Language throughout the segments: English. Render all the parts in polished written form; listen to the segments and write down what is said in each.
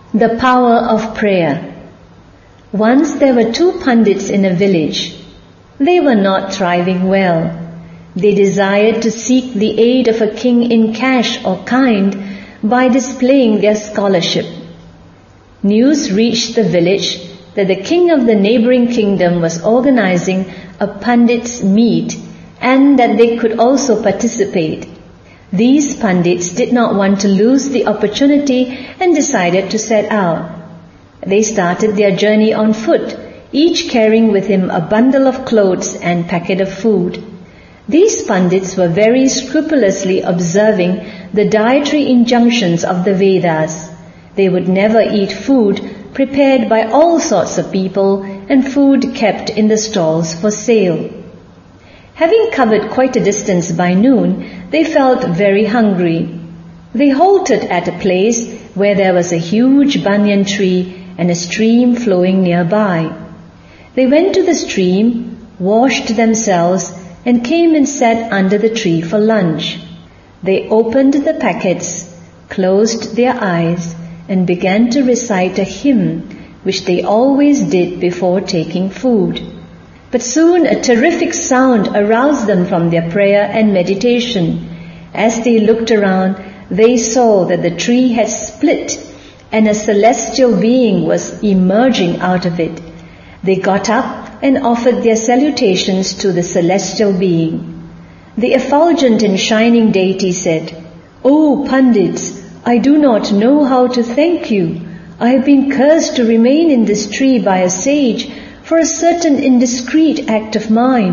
The power of prayer. Once there were two Pandits in a village. They were not thriving well. They desired to seek the aid of a king in cash or kind by displaying their scholarship. News reached the village that the king of the neighboring kingdom was organizing a Pandits' meet and that they could also participate. These Pandits did not want to lose the opportunity and decided to set out. They started their journey on foot, each carrying with him a bundle of clothes and packet of food. These Pandits were very scrupulously observing the dietary injunctions of the Vedas. They would never eat food prepared by all sorts of people and food kept in the stalls for sale. Having covered quite a distance by noon, they felt very hungry. They halted at a place where there was a huge banyan tree and a stream flowing nearby. They went to the stream, washed themselves, and came and sat under the tree for lunch. They opened the packets, closed their eyes, and began to recite a hymn, which they always did before taking food. But soon a terrific sound aroused them from their prayer and meditation. As they looked around, they saw that the tree had split and a celestial being was emerging out of it. They got up and offered their salutations to the celestial being. The effulgent and shining deity said, "O Pandits, I do not know how to thank you. I have been cursed to remain in this tree by a sage for a certain indiscreet act of mine.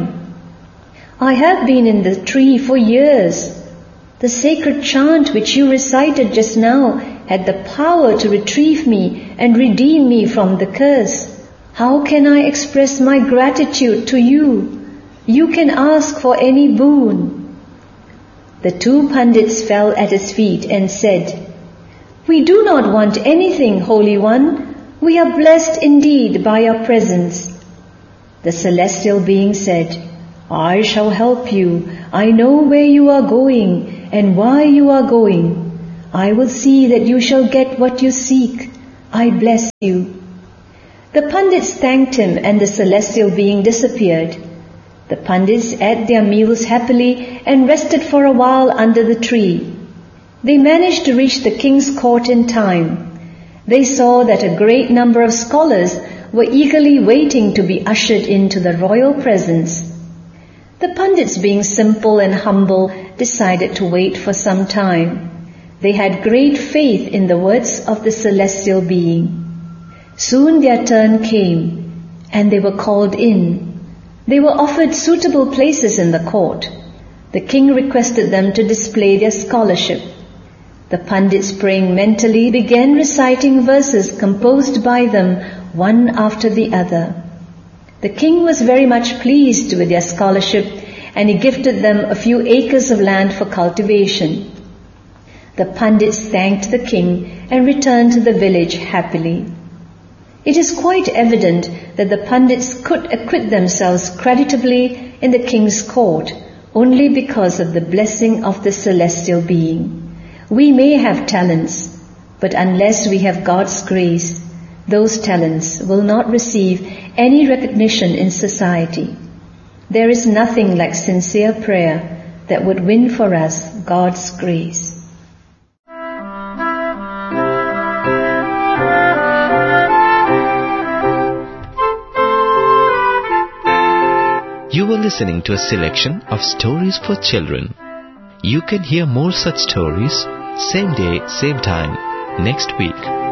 I have been in the tree for years. The sacred chant which you recited just now had the power to retrieve me and redeem me from the curse. How can I express my gratitude to you? You can ask for any boon." The two Pandits fell at his feet and said, "We do not want anything, Holy One. We are blessed indeed by your presence." The celestial being said, "I shall help you. I know where you are going and why you are going. I will see that you shall get what you seek. I bless you." The Pandits thanked him and the celestial being disappeared. The Pandits ate their meals happily and rested for a while under the tree. They managed to reach the king's court in time. They saw that a great number of scholars were eagerly waiting to be ushered into the royal presence. The Pandits, being simple and humble, decided to wait for some time. They had great faith in the words of the celestial being. Soon their turn came, and they were called in. They were offered suitable places in the court. The king requested them to display their scholarship. The Pandits, praying mentally, began reciting verses composed by them one after the other. The king was very much pleased with their scholarship, and he gifted them a few acres of land for cultivation. The Pandits thanked the king and returned to the village happily. It is quite evident that the Pandits could acquit themselves creditably in the king's court only because of the blessing of the celestial being. We may have talents, but unless we have God's grace, those talents will not receive any recognition in society. There is nothing like sincere prayer that would win for us God's grace. You were listening to a selection of stories for children. You can hear more such stories, same day, same time, next week.